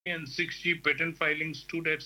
and 6G patent filings stood at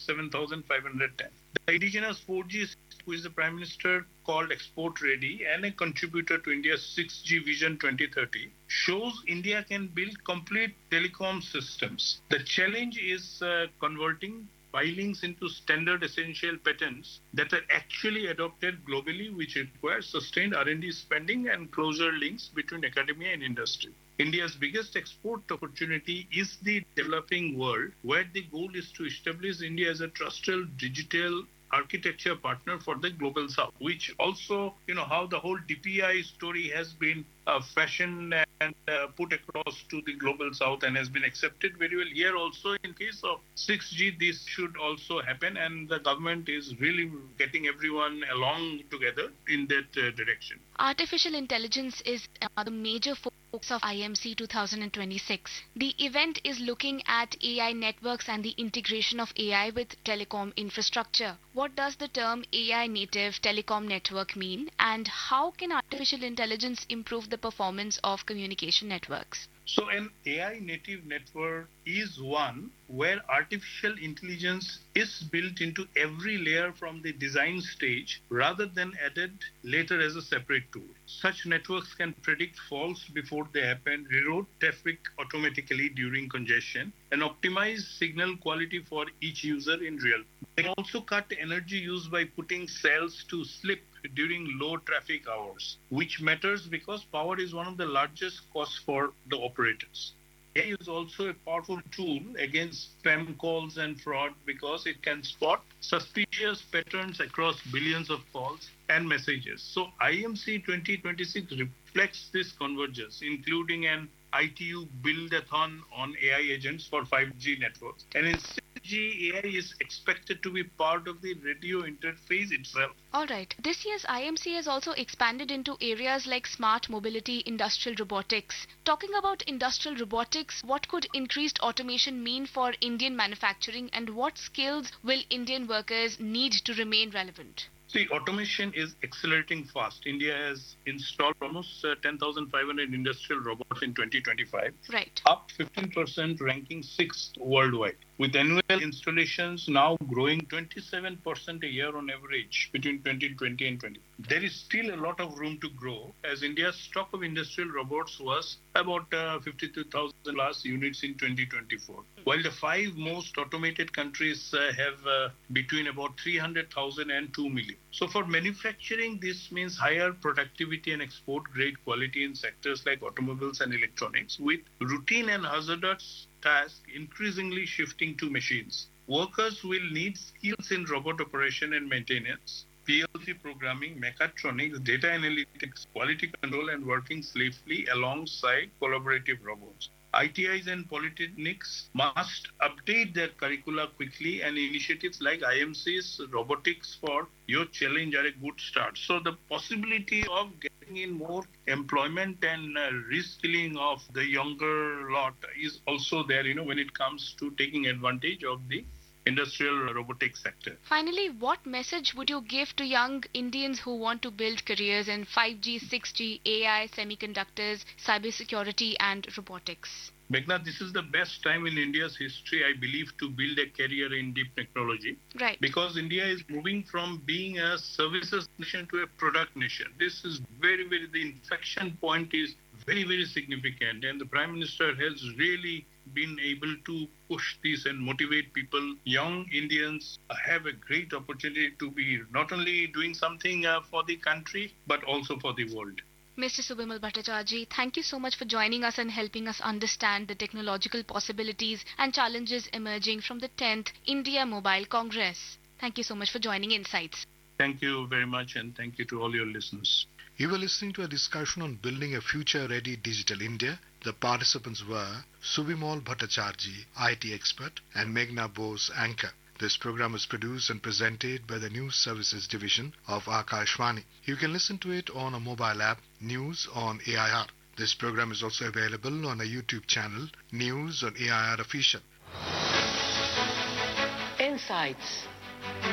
7,510. The indigenous 4G, which the Prime Minister called export ready and a contributor to India's 6G Vision 2030, shows India can build complete telecom systems. The challenge is converting filings into standard essential patents that are actually adopted globally, which requires sustained R&D spending and closer links between academia and industry. India's biggest export opportunity is the developing world, where the goal is to establish India as a trusted digital architecture partner for the global south, which also, how the whole DPI story has been fashioned and put across to the global south and has been accepted very well. Here also, in case of 6G, this should also happen, and the government is really getting everyone along together in that direction. Artificial intelligence is the major focus of IMC 2026. The event is looking at AI networks and the integration of AI with telecom infrastructure. What does the term AI native telecom network mean, and how can artificial intelligence improve the performance of communication networks? So an AI native network is one where artificial intelligence is built into every layer from the design stage rather than added later as a separate tool. Such networks can predict faults before they happen, reroute traffic automatically during congestion, and optimize signal quality for each user in real time. They can also cut energy use by putting cells to sleep during low traffic hours, which matters because power is one of the largest costs for the operators. AI is also a powerful tool against spam calls and fraud because it can spot suspicious patterns across billions of calls and messages. So IMC 2026 reflects this convergence, including an ITU build-a-thon on AI agents for 5G networks. And in 6G, AI is expected to be part of the radio interface itself. All right. This year's IMC has also expanded into areas like smart mobility, industrial robotics. Talking about industrial robotics, what could increased automation mean for Indian manufacturing, and what skills will Indian workers need to remain relevant? See, automation is accelerating fast. India has installed almost 10,500 industrial robots in 2025, Right. up 15%, ranking sixth worldwide, with annual installations now growing 27% a year on average between 2020 and 20. There is still a lot of room to grow, as India's stock of industrial robots was about 52,000 plus units in 2024, while the five most automated countries have between about 300,000 and 2 million. So for manufacturing, this means higher productivity and export-grade quality in sectors like automobiles and electronics, with routine and hazardous tasks increasingly shifting to machines. Workers will need skills in robot operation and maintenance, PLC programming, mechatronics, data analytics, quality control, and working safely alongside collaborative robots. ITIs and polytechnics must update their curricula quickly, and initiatives like IMC's Robotics for Your Challenge are a good start. So the possibility of getting in more employment and reskilling of the younger lot is also there, when it comes to taking advantage of the industrial robotics sector. Finally, what message would you give to young Indians who want to build careers in 5G, 6G, AI, semiconductors, cybersecurity, and robotics? Meghna, this is the best time in India's history, I believe, to build a career in deep technology. Right. Because India is moving from being a services nation to a product nation. This is the inflection point is very significant. And the Prime Minister has really been able to push this and motivate people. Young Indians have a great opportunity to be not only doing something for the country, but also for the world. Mr. Subimal Bhattacharjee, thank you so much for joining us and helping us understand the technological possibilities and challenges emerging from the 10th India Mobile Congress. Thank you so much for joining Insights. Thank you very much, and thank you to all your listeners. You were listening to a discussion on building a future-ready digital India. The participants were Subimal Bhattacharjee, IT expert, and Meghna Bose, anchor. This program was produced and presented by the News Services Division of Akashvani. You can listen to it on a mobile app, News on AIR. This program is also available on a YouTube channel, News on AIR Official. Insights.